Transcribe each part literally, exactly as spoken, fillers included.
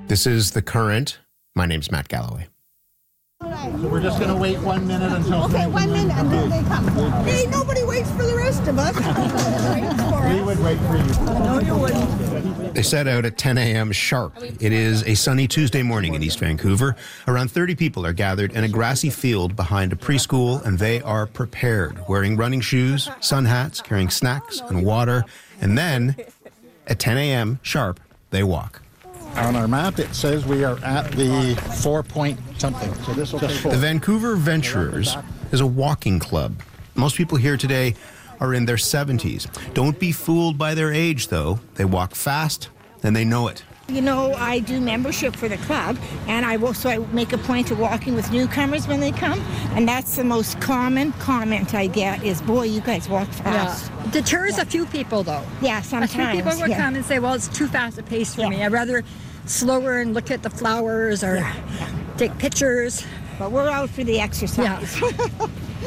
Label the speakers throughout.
Speaker 1: This is The Current. My name's Matt Galloway.
Speaker 2: So we're just going to wait one minute until...
Speaker 3: Okay, one minute until they come. Hey, nobody waits for the rest of us.
Speaker 2: We would wait for you.
Speaker 3: No, you wouldn't.
Speaker 1: They set out at ten a.m. sharp. It is a sunny Tuesday morning in East Vancouver. Around thirty people are gathered in a grassy field behind a preschool, and they are prepared, wearing running shoes, sun hats, carrying snacks and water. And then, at ten a.m. sharp, they walk.
Speaker 2: On our map, it says we are at the four-point something. So this will take
Speaker 1: The Vancouver Venturers is a walking club. Most people here today are in their seventies. Don't be fooled by their age, though. They walk fast, and they know it.
Speaker 3: You know, I do membership for the club, and I will, so I make a point of walking with newcomers when they come, and that's the most common comment I get is, boy, you guys walk fast.
Speaker 4: Yeah. Deters yeah. a few people, though.
Speaker 3: Yeah, sometimes.
Speaker 4: A few people will
Speaker 3: yeah.
Speaker 4: come and say, well, it's too fast a pace for
Speaker 3: yeah.
Speaker 4: me. I'd rather slower and look at the flowers or
Speaker 3: yeah. Yeah.
Speaker 4: take pictures.
Speaker 3: But we're out for the exercise.
Speaker 4: Yeah.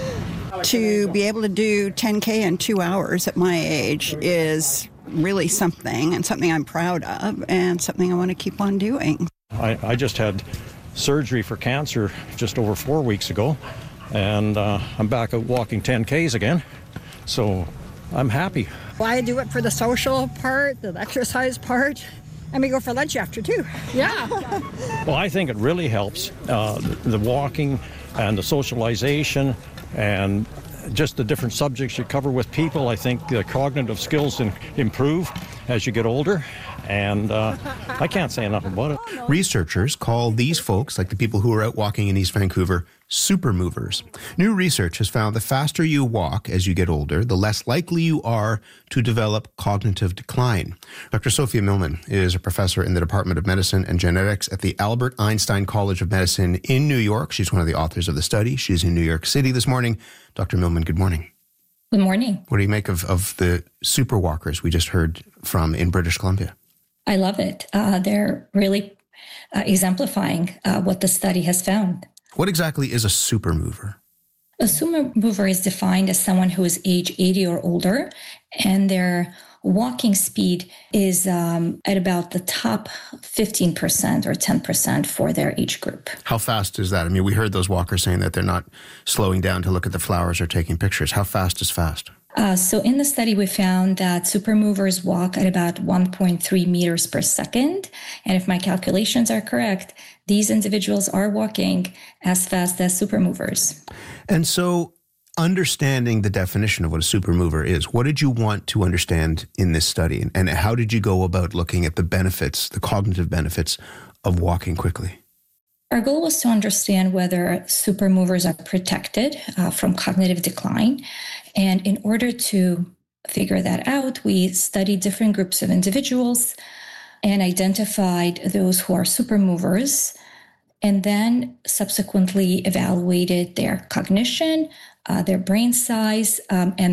Speaker 5: To be able to do ten K in two hours at my age is really something, and something I'm proud of, and something I want to keep on doing.
Speaker 6: I, I just had surgery for cancer just over four weeks ago, and uh, I'm back out walking ten Ks again, so I'm happy.
Speaker 4: Well, I do it for the social part, the exercise part, and we go for lunch after, too. Yeah.
Speaker 6: Well, I think it really helps, uh, the, the walking and the socialization and just the different subjects you cover with people. I think the cognitive skills in, improve as you get older, and uh, I can't say enough about it.
Speaker 1: Researchers call these folks, like the people who are out walking in East Vancouver, super movers. New research has found the faster you walk as you get older, the less likely you are to develop cognitive decline. Doctor Sophia Millman is a professor in the Department of Medicine and Genetics at the Albert Einstein College of Medicine in New York. She's one of the authors of the study. She's in New York City this morning. Doctor Millman, good morning.
Speaker 7: Good morning.
Speaker 1: What do you make of, of the super walkers we just heard from in British Columbia?
Speaker 7: I love it. Uh, they're really uh, exemplifying uh, what the study has found.
Speaker 1: What exactly is a super mover?
Speaker 7: A super mover is defined as someone who is age eighty or older, and their walking speed is um, at about the top fifteen percent or ten percent for their age group.
Speaker 1: How fast is that? I mean, we heard those walkers saying that they're not slowing down to look at the flowers or taking pictures. How fast is fast?
Speaker 7: Uh, so in the study, we found that super movers walk at about one point three meters per second. And if my calculations are correct, these individuals are walking as fast as super movers.
Speaker 1: And so understanding the definition of what a super mover is, what did you want to understand in this study? And how did you go about looking at the benefits, the cognitive benefits of walking quickly?
Speaker 7: Our goal was to understand whether super movers are protected uh, from cognitive decline. And in order to figure that out, we studied different groups of individuals and identified those who are super movers, and then subsequently evaluated their cognition, uh, their brain size, um, and